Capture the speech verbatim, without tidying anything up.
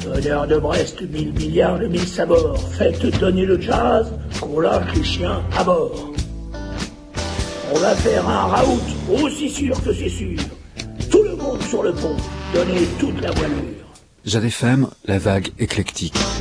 Bonheur de Brest, mille milliards de mille sabords. Faites donner le jazz, qu'on lâche les chiens à bord. On va faire un raout, aussi sûr que c'est sûr. Tout le monde sur le pont, donnez toute la voilure. Jade F M, la vague éclectique.